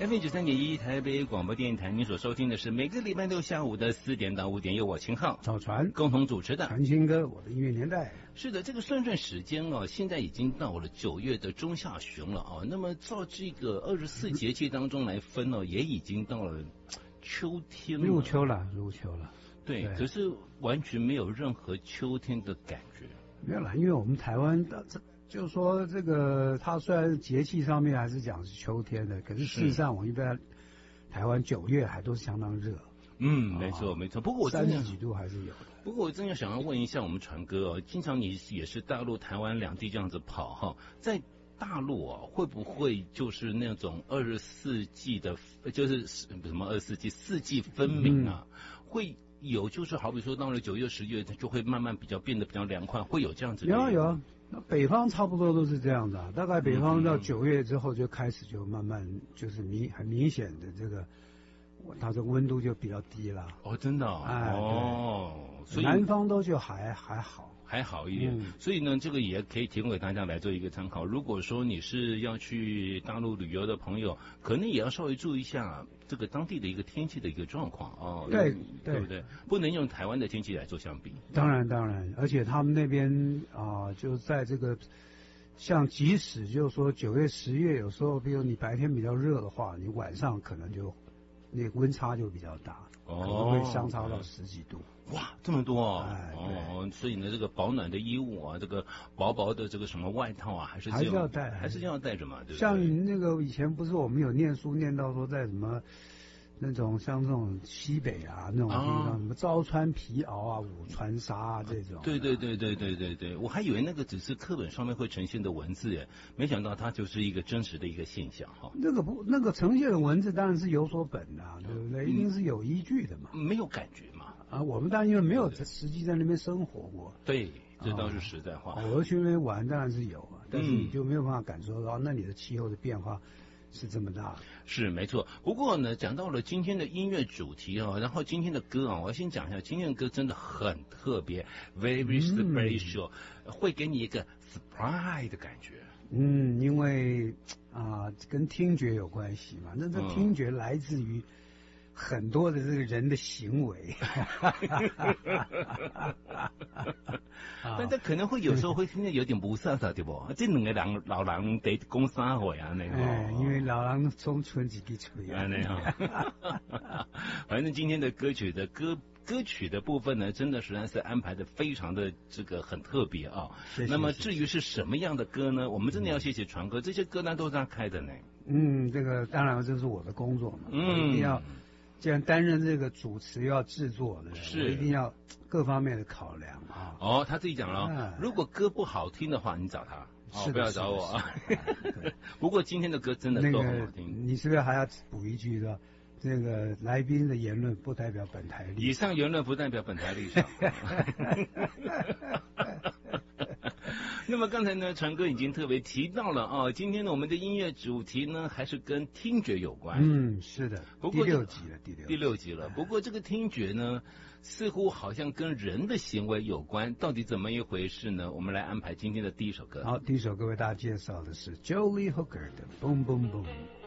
FM93.1台北广播电台，您所收听的是每个礼拜六下午的4点到5点，由我秦昊、 赵传共同主持的传新歌，我的音乐年代。 是的，这个算时间哦，现在已经到了9月的中下旬了啊。那么照这个24节气当中来分哦，也已经到了秋天了， 入秋了。 对，可是完全没有任何秋天的感觉。 没有啦，因为我们台湾的就是说这个，它虽然节气上面还是讲是秋天的，可是事实上我们一般台湾9月还都是相当热。 没错。不过我真的 30几度还是有的。 不过我真的想要问一下我们传哥哦，经常你也是大陆、台湾两地这样子跑哈，在大陆啊，会不会就是那种24季的，就是什么24季四季分明啊？会有就是好比说到了9月、10月，它就会慢慢变得比较凉快，会有这样子的。 有，那北方差不多都是这样的，大概北方到9月之后就开始就慢慢就是很明显的这个，它的温度就比较低了。 哦，真的所以南方都就还好一点，所以呢，这个也可以提供给大家来做一个参考。如果说你是要去大陆旅游的朋友，可能也要稍微注意一下这个当地的一个天气的一个状况哦。对不对？不能用台湾的天气来做相比。 当然，而且他们那边就在这个，像即使就是说9月、10月，有时候比如你白天比较热的话，你晚上可能就那个温差就比较大，可能会相差到10几度。 哇，这么多哦！所以呢，这个保暖的衣物啊，这个薄薄的这个什么外套啊，还是要带着嘛，对不对？ 像那个以前不是我们有念书念到说在什么那种像这种西北啊那种地方，什么朝穿皮袄啊，午穿纱啊这种。 对，我还以为那个只是课本上面会呈现的文字耶，没想到它就是一个真实的一个现象哈。 那个呈现的文字当然是有所本的，对不对？一定是有依据的嘛。 没有感觉嘛。 我们当然因为没有实际在那边生活过。 对，这倒是实在话。 偶尔去那边玩当然是有但是你就没有办法感受到那里的气候的变化是这么大。 是没错。不过呢，讲到了今天的音乐主题然后今天的歌我要先讲一下，今天的歌真的很特别 ，very special，会给你一个 surprise 的感觉。 因为跟听觉有关系嘛，那这听觉来自于很多的这个人的行为， 但这可能会有时候会听得有点不飒飒，对不？这两个人老人得讲啥话啊？那个， 因为老人总存几句嘴啊， 那样。反正今天的歌曲的部分呢，真的实在是安排的非常的这个很特别啊。那么至于是什么样的歌呢？我们真的要谢谢传哥，这些歌单都是他开的呢。这个当然这是我的工作嘛，一定要。既然担任这个主持要制作的，我一定要各方面的考量啊。 他自己讲了，如果歌不好听的话，你找他，不要找我啊。不过今天的歌真的都很好听。 你是不是还要补一句说，这个来宾的言论不代表本台立场？ 以上言论不代表本台立场。那么刚才呢，传哥已经特别提到了今天呢我们的音乐主题呢还是跟听觉有关。 是的。 不过第六集了。 不过这个听觉呢，似乎好像跟人的行为有关，到底怎么一回事呢？我们来安排今天的第一首歌。 好，第一首歌为大家介绍的是 Jolie Hooker 的 Boom Boom Boom。